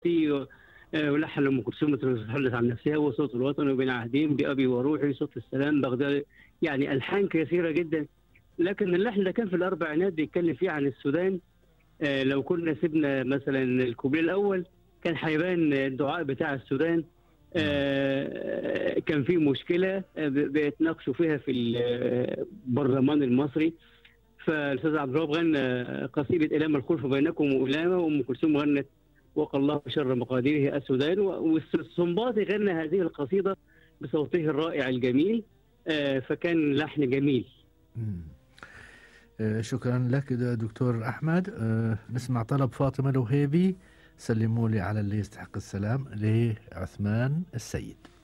ولحن ام كلثوم تتحدث عن نفسها، وصوت الوطن وبين عهدين بابي وروحي، صوت السلام بغداد، يعني الحان كثيره جدا. لكن اللحن ده كان في الاربعينات بيتكلم فيه عن السودان. لو كنا سيبنا مثلا الكوبليه الاول كان هيبان الدعاء بتاع السودان. كان في مشكله بيتناقشوا فيها في البرلمان المصري، فالاستاذ عبد الوهاب غنى قصيده الام الخلف بينكم والامه، وام كلثوم غنت وقى الله شر مقاديره السودان، والسنباطي غنى هذه القصيده بصوته الرائع الجميل. فكان لحن جميل. شكرا لك دكتور أحمد. نسمع طلب فاطمة الوهيبي، سلموا لي على اللي يستحق السلام لعثمان السيد.